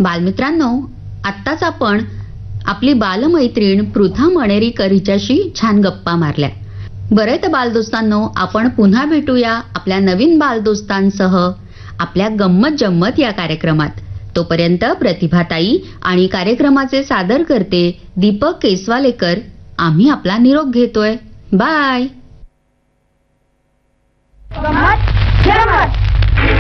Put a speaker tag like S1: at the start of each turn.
S1: बालमित्रांनो, आत्ताच आपण आपली बालमैत्रीण पृथा मणेरीकर हिच्याशी छान गप्पा मारल्या. बरे तर बालदोस्तांनो, आपण पुन्हा भेटूया आपल्या नवीन बालदोस्तांसह आपल्या गंमत जम्मत या कार्यक्रमात. तोपर्यंत प्रतिभाताई आणि कार्यक्रमाचे सादर करते दीपक केसवालेकर आम्ही आपला निरोप घेतोय. बाय.
S2: गंमत जम्मत.